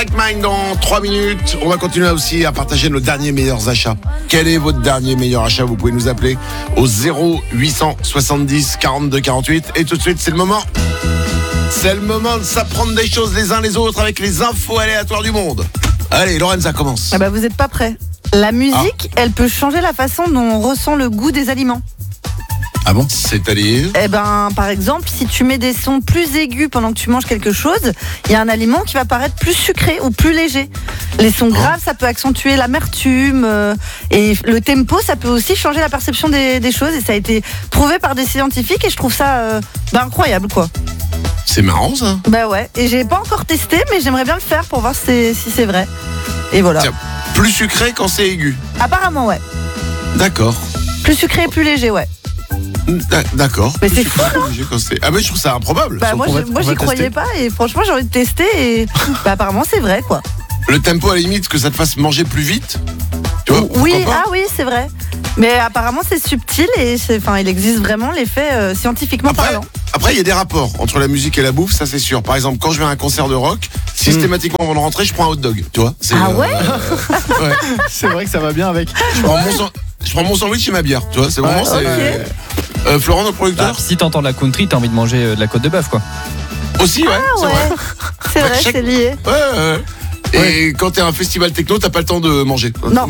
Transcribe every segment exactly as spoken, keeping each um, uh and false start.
Track Mind dans trois minutes. On va continuer aussi à partager nos derniers meilleurs achats. Quel est votre dernier meilleur achat? Vous pouvez nous appeler au zéro huit cent soixante-dix quarante-deux quarante-huit. Et tout de suite, c'est le moment. C'est le moment de s'apprendre des choses les uns les autres avec les infos aléatoires du monde. Allez, Lorenza commence. Ah bah vous êtes pas prêts. La musique, ah. elle peut changer la façon dont on ressent le goût des aliments. Ah bon? C'est-à-dire? Eh ben, par exemple, si tu mets des sons plus aigus pendant que tu manges quelque chose, il y a un aliment qui va paraître plus sucré ou plus léger. Les sons oh. graves, ça peut accentuer l'amertume. Euh, et le tempo, ça peut aussi changer la perception des, des choses. Et ça a été prouvé par des scientifiques et je trouve ça euh, bah, incroyable, quoi. C'est marrant, ça. Bah ouais. Et j'ai pas encore testé, mais j'aimerais bien le faire pour voir si c'est, si c'est vrai. Et voilà. Tiens, plus sucré quand c'est aigu? Apparemment, ouais. D'accord. Plus sucré et plus léger, ouais. D'accord. Mais c'est fou, non? Ah mais je trouve ça improbable. Bah moi, je, moi j'y croyais pas et franchement j'ai envie de tester et bah apparemment c'est vrai, quoi. Le tempo à la limite que ça te fasse manger plus vite. Tu vois? Oui, ah oui c'est vrai. Mais apparemment c'est subtil et c'est, enfin il existe vraiment l'effet euh, scientifiquement après, parlant. Après il y a des rapports entre la musique et la bouffe, ça c'est sûr. Par exemple quand je vais à un concert de rock, systématiquement avant de rentrer je prends un hot dog. Tu vois? C'est, ah ouais, euh, ouais. C'est vrai que ça va bien avec. Je prends mon, je prends mon sandwich et ma bière. Tu vois? C'est vraiment ouais, c'est. Okay. Euh, Florent, notre producteur. Bah, si t'entends de la country, t'as envie de manger euh, de la côte de bœuf, quoi. Aussi, ouais. Ah, c'est ouais. vrai. C'est vrai, Chaque... c'est lié. Ouais, ouais. Et ouais. Quand t'es à un festival techno, t'as pas le temps de manger. Non.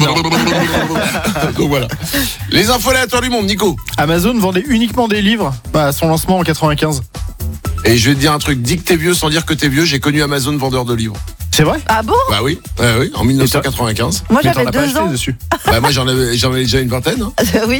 Donc voilà. Les infos aléatoires du monde, Nico. Amazon vendait uniquement des livres bah, à son lancement en quatre-vingt-quinze. Et je vais te dire un truc, dis que t'es vieux sans dire que t'es vieux, j'ai connu Amazon vendeur de livres. C'est vrai? Ah bon? Bah oui, ouais, oui, en dix-neuf cent quatre-vingt-quinze. Moi mais j'avais deux ans dessus. Bah moi j'en avais, j'en avais déjà une vingtaine. Hein. Oui.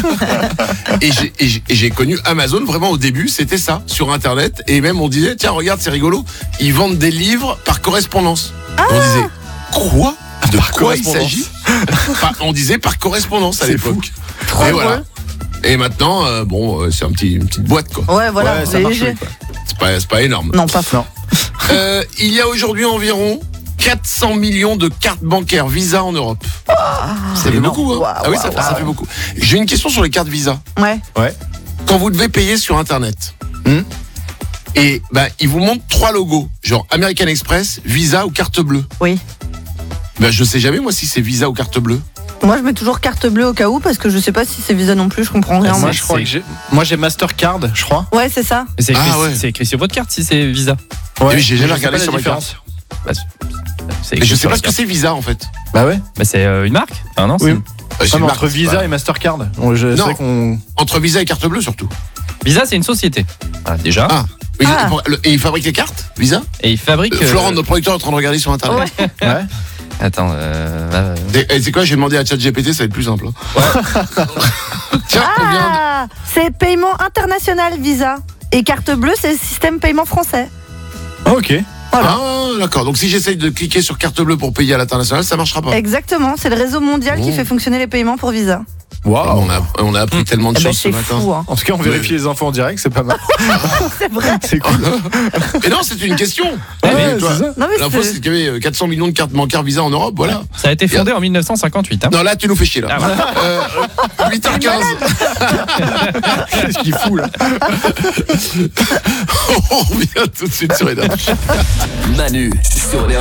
et, j'ai, et, j'ai, et j'ai connu Amazon vraiment au début, c'était ça, sur internet. Et même on disait, tiens regarde c'est rigolo, ils vendent des livres par correspondance. Ah. On disait, quoi? De par quoi il s'agit? Enfin, on disait par correspondance à c'est l'époque. Trop et drôle. voilà. Et maintenant, euh, bon, euh, c'est un petit, une petite boîte quoi. Ouais voilà, ouais, ça léger. marche, quoi. C'est pas, c'est pas énorme. Non, pas fort. Euh, il y a aujourd'hui environ quatre cents millions de cartes bancaires Visa en Europe. Oh, ça fait beaucoup, hein? Wow, ah oui, ça, wow, ça wow. fait beaucoup. J'ai une question sur les cartes Visa. Ouais. Ouais. Quand vous devez payer sur Internet, hmm et bah, ils vous montrent trois logos, genre American Express, Visa ou carte bleue. Oui. Bah, je sais jamais, moi, si c'est Visa ou carte bleue. Moi, je mets toujours carte bleue au cas où parce que je sais pas si c'est Visa non plus, je comprends rien. Moi, Moi, je crois que j'ai... Moi, j'ai Mastercard, je crois. Ouais, c'est ça. C'est écrit, ah, ouais. c'est écrit sur votre carte si c'est Visa. Ouais, mais j'ai jamais je regardé sais pas sur la ma carte. Bah, c'est Mais je sais sur pas la ce que carte. c'est Visa en fait. Bah ouais. Bah c'est euh, une marque. Enfin, non, Oui. c'est... Bah, c'est Comme une entre marque, Visa pas... et Mastercard. On, je non. sais qu'on... Entre Visa et carte bleue surtout. Visa, c'est une société. Voilà, déjà. Ah. Oui, Ah. Et ils fabriquent les cartes Visa. Et ils fabriquent. Euh, Florent, euh... notre producteur, est en train de regarder sur Internet. Ouais. Ouais. Attends. Euh... euh... Et, et c'est quoi? J'ai demandé à ChatGPT, ça va être plus simple. Hein. Ouais. Tiens, on vient de... Ah, c'est paiement international Visa. Et carte bleue, c'est système paiement français. Ok. Voilà. Ah, d'accord. Donc si j'essaye de cliquer sur carte bleue pour payer à l'international, ça marchera pas. Exactement, c'est le réseau mondial Oh. qui fait fonctionner les paiements pour Visa. Waouh. On a, on a appris tellement de Eh ben, choses ce c'est matin. fou, hein. En tout cas, on vérifie les infos en direct, c'est pas mal. C'est vrai. C'est cool. Mais non, c'est une question. Ouais, Mais c'est toi, ça. Non, mais l'info, c'est... c'est qu'il y avait quatre cents millions de cartes bancaires Visa en Europe, voilà. Ça a été fondé en dix-neuf cent cinquante-huit. Hein. Non, là, tu nous fais chier, là. Ah, voilà. euh, huit heures quinze. Qu'est-ce qu'il fout, là? On revient tout de suite sur les dates. Manu sur les